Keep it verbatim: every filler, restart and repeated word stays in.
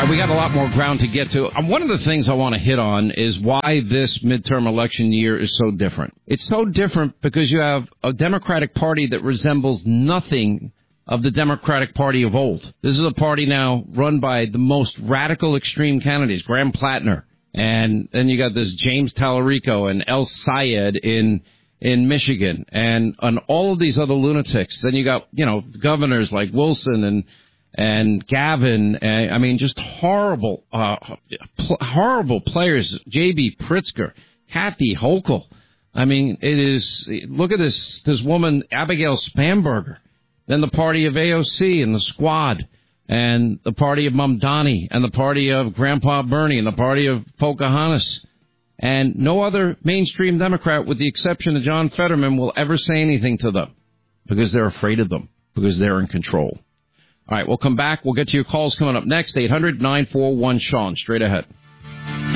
right, we got a lot more ground to get to. Um, one of the things I want to hit on is why this midterm election year is so different. It's so different because you have a Democratic Party that resembles nothing of the Democratic Party of old. This is a party now run by the most radical extreme candidates, Graham Plattner. And then you got this James Tallarico and El Sayed in in Michigan and, and all of these other lunatics. Then you got, you know, governors like Wilson and and Gavin. And, I mean, just horrible, uh, pl- horrible players. J B. Pritzker, Kathy Hochul. I mean, it is, look at this, this woman, Abigail Spanberger. Then the party of A O C and the Squad. And the party of Mamdani, and the party of Grandpa Bernie, and the party of Pocahontas. And no other mainstream Democrat, with the exception of John Fetterman, will ever say anything to them because they're afraid of them, because they're in control. All right, we'll come back. We'll get to your calls coming up next. eight hundred nine four one Sean. Straight ahead.